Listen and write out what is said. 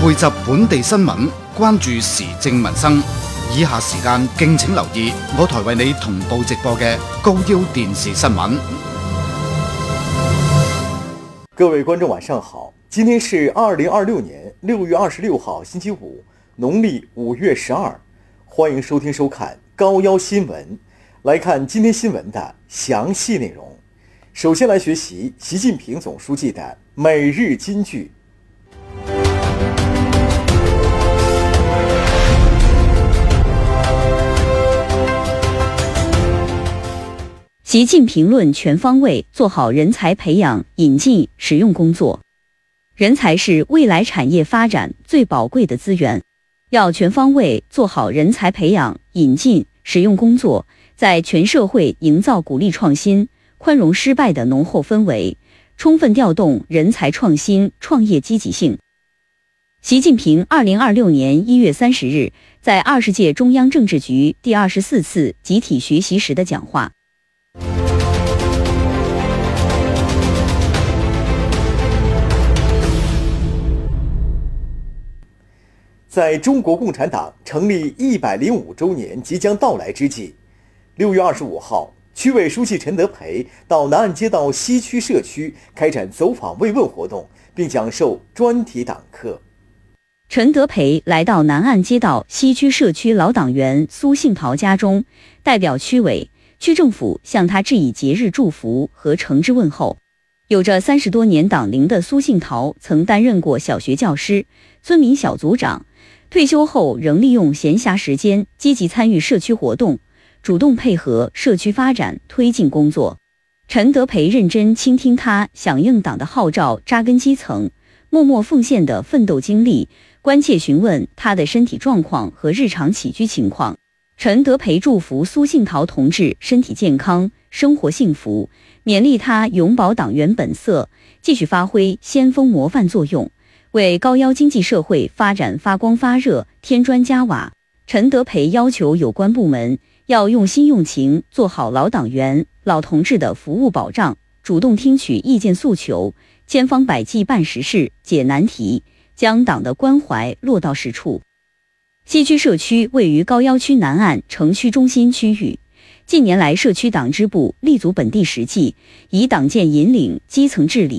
匯集本地新聞，關注時政民生。以下時間敬請留意我台為你同步直播嘅高腰電視新聞。 各位觀眾晚上好，今天是2026年6月26號星期五，農曆5月12，歡迎收聽收看高腰新聞。來看今天新聞的詳細內容。首先來學習習近平總書記的每日金句。 習近平論全方位做好人才培養、引進、使用工作。人才是未來產業發展最寶貴的資源，要全方位做好人才培養、引進、使用工作，在全社會營造鼓勵創新、寬容失敗的濃厚氛圍，充分調動人才創新創業積極性。習近平2026年1月30日在20屆中央政治局第24次集體學習時的講話。 在中國共產黨成立105周年即將到來之際，6月25號，區委書記陳德培到南岸街道西區社區開展走訪慰問活動，並講授專題黨課。 陳德培來到南岸街道西區社區老黨員蘇杏桃家中，代表區委、區政府向他致以節日祝福和誠摯問候。有着30多年黨齡的蘇杏桃曾擔任過小學教師、村民小組長，退休後仍利用閒暇時間積極參與社區活動，主動配合社區發展推進工作。陳德培認真傾聽他響應黨的號召扎根基層、默默奉獻的奮鬥經歷，關切詢問他的身體狀況和日常起居情況。陳德培祝福蘇杏桃同志身體健康、生活幸福，勉勵他永葆黨員本色，繼續發揮先鋒模範作用，為高腰經濟社會發展發光發熱、添磚加瓦。陳德培要求有關部門要用心用情做好老黨員、老同志的服務保障，主動聽取意見訴求，千方百計辦實事、解難題，將黨的關懷落到實處。西區社區位於高腰區南岸城區中心區域，近年來社區黨支部立足本地實際，以黨建引領基層治理。